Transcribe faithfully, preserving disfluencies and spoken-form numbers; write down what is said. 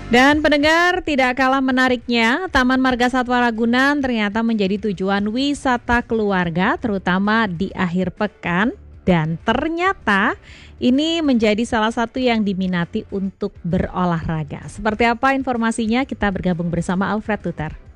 Dan pendengar, tidak kalah menariknya, Taman Marga Satwa Ragunan ternyata menjadi tujuan wisata keluarga terutama di akhir pekan. Dan ternyata ini menjadi salah satu yang diminati untuk berolahraga. Seperti apa informasinya? Kita bergabung bersama Alfred Tuter.